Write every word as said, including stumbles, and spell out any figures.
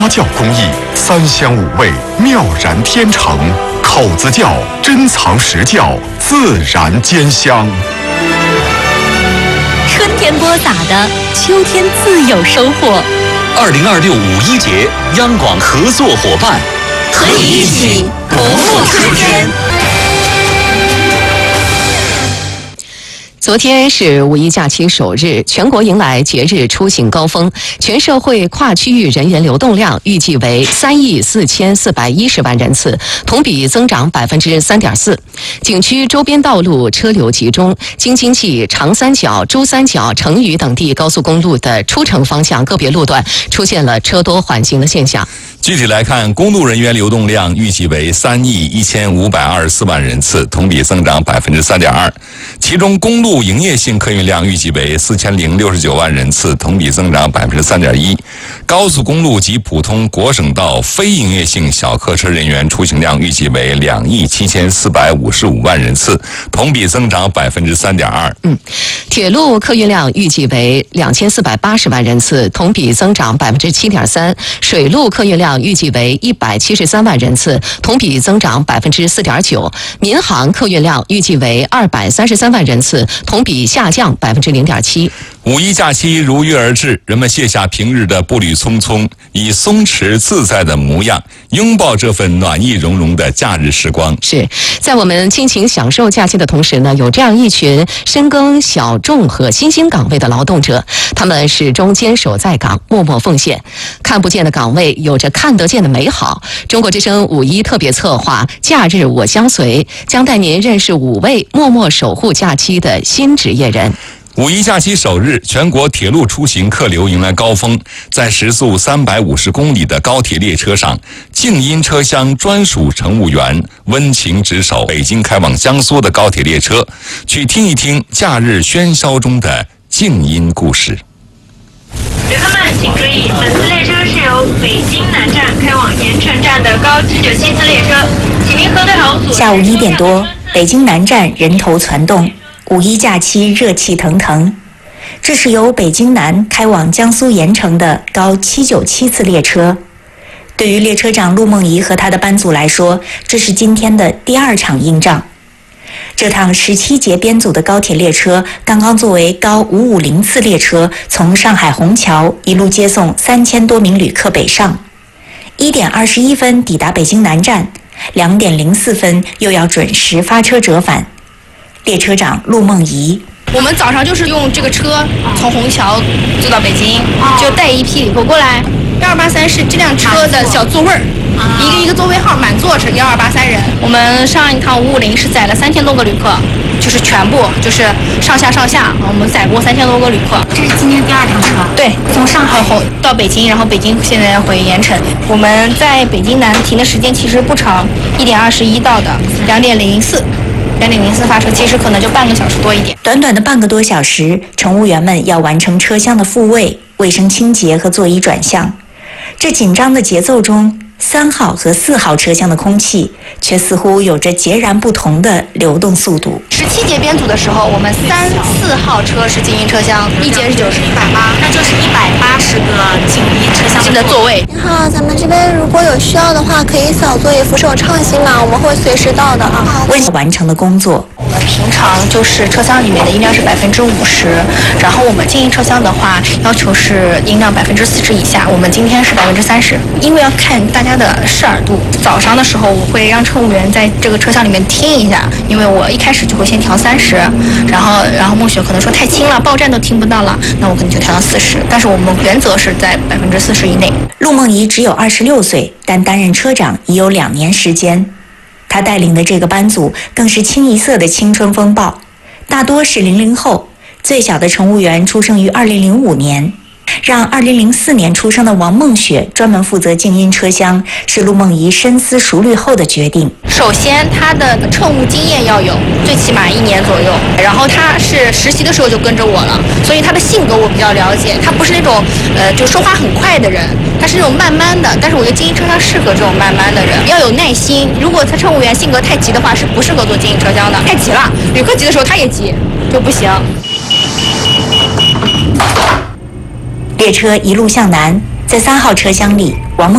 发酵工艺，三香五味，妙然天成；口子窖珍藏实窖，自然兼香。 春天播撒的，秋天自有收获。 二零二六五一节，央广合作伙伴， 和你一起不负春天。 昨天是五一假期首日，全国迎来节日出行高峰，全社会跨区域人员流动量预计为三亿四千四百一十万人次，同比增长百分之三点四。景区周边道路车流集中，京津冀、长三角、珠三角、成渝等地高速公路的出城方向个别路段出现了车多缓行的现象。 具体来看，公路人员流动量预计为三亿一千五百二十四万人次，同比增长百分之三点二。其中，公路营业性客运量预计为四千零六十九万人次，同比增长百分之三点一。高速公路及普通国省道非营业性小客车人员出行量预计为两亿七千四百五十五万人次，同比增长百分之三点二。 嗯，铁路客运量预计为两千四百八十万人次，同比增长百分之七点三。水路客运量预计为一百七十三万人次，同比增长百分之四点九。民航客运量预计为二百三十三万人次，同比下降百分之零点七。 五一假期如约而至，人们卸下平日的步履匆匆，以松弛自在的模样，拥抱这份暖意融融的假日时光。 是在我们尽情享受假期的同时呢，有这样一群深耕小众和新兴岗位的劳动者，他们始终坚守在岗，默默奉献。看不见的岗位有着看得见的美好。中国之声五一特别策划《假日我相随》，将带您认识五位默默守护假期的新职业人。 五一假期首日，全国铁路出行客流迎来高峰。在时速三百五十公里的高铁列车上，静音车厢专属乘务员温情值守北京开往江苏的高铁列车，去听一听假日喧嚣中的静音故事。 旅客们请注意，本次列车是由北京南站开往盐城站的高七九七次列车，请您核对好所。 下午一点多，北京南站人头攒动，五一假期热气腾腾。这是由北京南开往江苏盐城的高七九七次列车。对于列车长陆梦怡和他的班组来说，这是今天的第二场硬仗。这趟十七节编组的高铁列车刚刚作为高五五零次列车从上海虹桥一路接送三千多名旅客北上，一点二十一分抵达北京南站，两点零四分又要准时发车折返。列车长陆梦怡， 我们早上就是用这个车从虹桥坐到北京，就带一批旅客过来。一二八三是这辆车的小座位儿，一个一个座位号满座是一二八三人。我们上一趟五五零是载了三千多个旅客，就是全部就是上下上下，我们载过三千多个旅客。 这是今天第二趟车。 对，从上海到北京，然后北京现在回盐城。我们在北京南停的时间其实不长，一点二十一到的，两点零四。两点零四发车，其实可能就半个小时多一点。 短短的半个多小时，乘务员们要完成车厢的复位、卫生清洁和座椅转向。这紧张的节奏中，三号和四号车厢的空气却似乎有着截然不同的流动速度。 十七节编组的时候，我们三四号车是静音车厢，一节是九十，一百八，那就是一百八十个静音车厢的座位。 你好，咱们这边如果有需要的话，可以扫座椅扶手畅行码，我们会随时到的啊。 为完成的工作， 我们平常就是车厢里面的音量是百分之五十，然后我们静音车厢的话，要求是音量百分之四十以下，我们今天是百分之三十，因为要看大家的视耳度。早上的时候，我会让乘务员在这个车厢里面听一下，因为我一开始就会先调三十，然后然后孟雪可能说太轻了，报站都听不到了，那我可能就调到四十，但是我们原则是在百分之四十以内。 陆梦怡只有二十六岁，但担任车长已有两年时间。他带领的这个班组更是清一色的青春风暴，大多是零零后，最小的乘务员出生于二零零五年。让二零零四年出生的王梦雪专门负责静音车厢，是陆梦怡深思熟虑后的决定。 首先，他的乘务经验要有，最起码一年左右。然后他是实习的时候就跟着我了，所以他的性格我比较了解。他不是那种呃就说话很快的人，他是那种慢慢的。但是我觉得静音车厢适合这种慢慢的人，要有耐心。如果他乘务员性格太急的话，是不适合坐静音车厢的。太急了，旅客急的时候他也急，就不行。 列车一路向南， 在三号车厢里，王梦